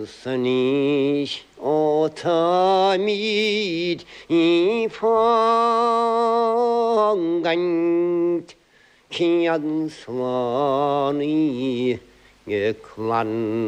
是你我特密一方安天所你也可